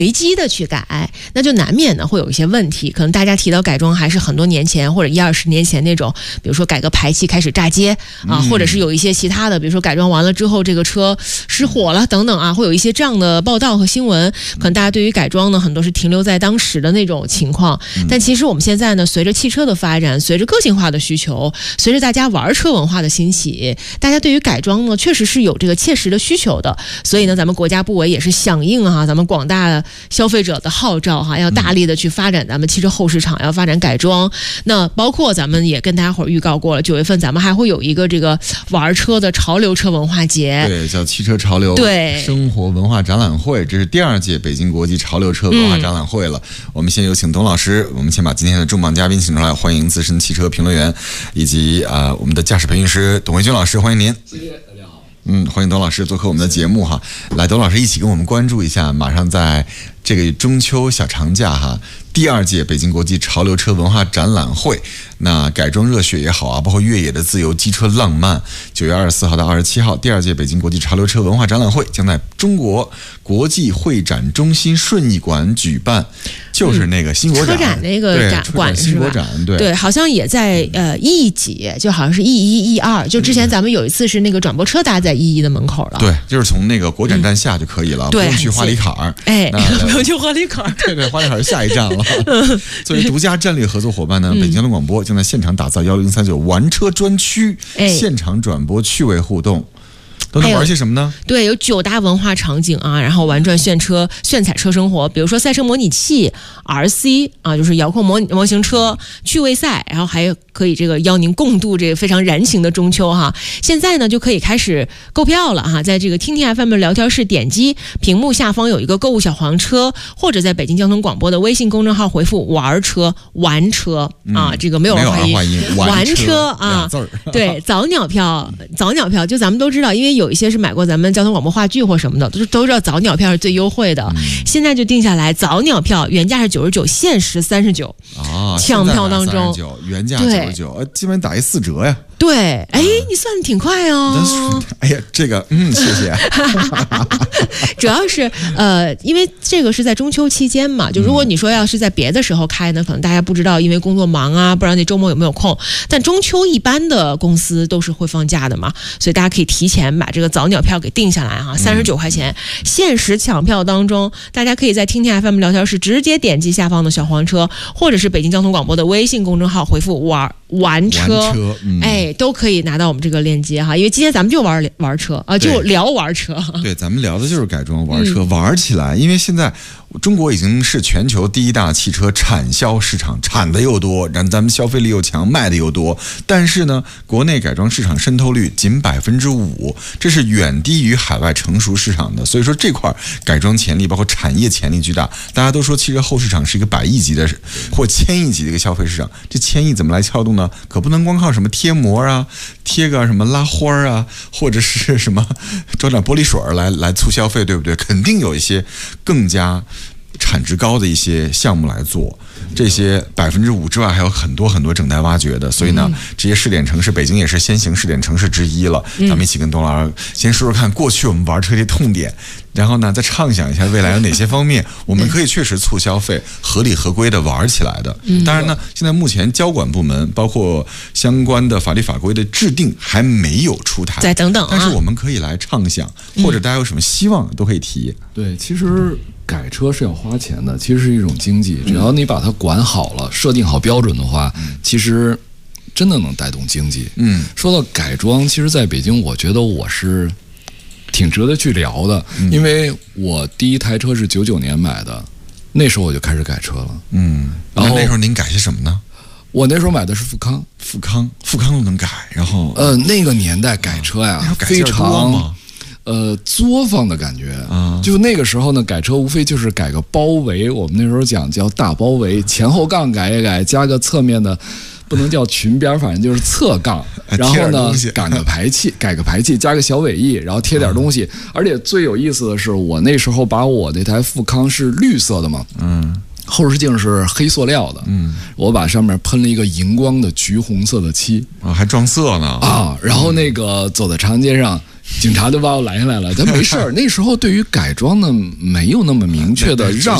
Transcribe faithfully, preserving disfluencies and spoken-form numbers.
随机的去改，那就难免呢会有一些问题。可能大家提到改装还是很多年前或者一二十年前那种，比如说改个排气开始炸街啊， 嗯、 或者是有一些其他的，比如说改装完了之后这个车失火了等等啊，会有一些这样的报道和新闻。可能大家对于改装呢很多是停留在当时的那种情况， 嗯、 但其实我们现在呢，随着汽车的发展，随着个性化的需求，随着大家玩车文化的兴起，大家对于改装呢确实是有这个切实的需求的。所以呢，咱们国家部委也是响应哈、啊、咱们广大消费者的号召哈、啊，要大力的去发展咱们汽车后市场，要发展改装。那包括咱们也跟大家伙儿预告过了，九月份咱们还会有一个这个玩车的潮流车文化节， 对，叫汽车潮流对生活文化展览会，这是第二届北京国际潮流车文化展览会了。嗯、我们先有请董老师，我们先把今天的重磅嘉宾请出来，欢迎资深汽车评论员以及啊、呃、我们的驾驶培训师董维军老师，欢迎您。 谢谢大家好。 嗯，欢迎董老师做客我们的节目哈。来，董老师一起跟我们关注一下，马上在这个中秋小长假哈，第二届北京国际潮流车文化展览会，那改装热血也好啊，包括越野的自由机车浪漫，九月二十四号到二十七号，第二届北京国际潮流车文化展览会将在中国国际会展中心顺义馆举办，就是那个新国展， 车展那个展馆新国展，对对，好像也在呃 E 几，就好像是 E 一 E 二，就之前咱们有一次是那个转播车搭在 E 一的门口了， 对，就是从那个国展站下就可以了， 嗯、 不用去花里坎儿， 哎，不用去花里坎儿， 对对，花里坎儿下一站了。作为独家战略合作伙伴呢，北京交通广播将在现场打造幺零三九玩车专区， 哎、 现场转播趣味互动。都能玩些什么呢？ 对，有九大文化场景啊，然后玩转炫车、炫彩车生活，比如说赛车模拟器、R C 啊，就是遥控模模型车、趣味赛，然后还可以这个邀您共度这个非常燃情的中秋哈。现在呢就可以开始购票了哈，在这个听听 F M 的聊天室点击屏幕下方有一个购物小黄车，或者在北京交通广播的微信公众号回复玩车玩车啊， 嗯、 这个没有儿化音， 化音玩车啊， 字儿对，早鸟票，早鸟票就咱们都知道，因为有一些是买过咱们交通广播话剧或什么的，都都知道早鸟票是最优惠的。嗯、现在就定下来，早鸟票原价是九十九，限时三十九啊！ 抢票当中， 原价九十九，呃，基本打一四折呀。 对，哎，你算的挺快哦。 哎呀，这个，嗯，谢谢。 主要是呃，因为这个是在中秋期间嘛，就如果你说要是在别的时候开呢，可能大家不知道，因为工作忙啊，不知道那周末有没有空。但中秋一般的公司都是会放假的嘛，所以大家可以提前把这个早鸟票给定下来哈，三十九块钱，限时抢票当中，大家可以在听听 F M 聊天室直接点击下方的小黄车，或者是北京交通广播的微信公众号回复玩玩车， 玩车嗯、 哎，都可以拿到我们这个链接哈。因为今天咱们就玩玩车啊，就聊玩车。 对，咱们聊的就是改装玩车，嗯、玩起来。因为现在中国已经是全球第一大汽车产销市场，产的又多，然后咱们消费力又强，卖的又多。但是呢，国内改装市场渗透率仅百分之五，这是远低于海外成熟市场的。所以说这块改装潜力，包括产业潜力巨大。大家都说汽车后市场是一个百亿级的或千亿级的一个消费市场，这千亿怎么来撬动呢？可不能光靠什么贴膜啊，贴个什么拉花啊，或者是什么装点玻璃水来来促消费，对不对？肯定有一些更加产值高的一些项目来做，这些百分之五之外还有很多很多正待挖掘的，所以呢，这些试点城市，北京也是先行试点城市之一了。咱们一起跟董老师先说说看，过去我们玩车的痛点，然后呢，再畅想一下未来有哪些方面我们可以确实促消费、合理合规的玩起来的。当然呢，现在目前交管部门包括相关的法律法规的制定还没有出台， 再等等啊。 但是我们可以来畅想，或者大家有什么希望都可以提。 对，其实改车是要花钱的，其实是一种经济，只要你把它管好了，设定好标准的话，其实真的能带动经济。嗯，说到改装，其实在北京，我觉得我是挺值得去聊的，嗯、因为我第一台车是九九年买的，那时候我就开始改车了。嗯， 然后那时候您改些什么呢？ 我那时候买的是富康， 富康，富康都能改，然后呃，那个年代改车呀， 啊、 非常呃作坊的感觉啊。就那个时候呢，改车无非就是改个包围，我们那时候讲叫大包围，前后杠改一改，加个侧面的。不能叫裙边，反正就是侧杠，然后呢，改个排气，改个排气，加个小尾翼，然后贴点东西。嗯、而且最有意思的是，我那时候把我那台富康是绿色的嘛，嗯，后视镜是黑塑料的，嗯，我把上面喷了一个荧光的橘红色的漆， 啊，还撞色呢啊，然后那个走在长街上。 警察就把我拦下来了。但没事儿，那时候对于改装呢，没有那么明确的让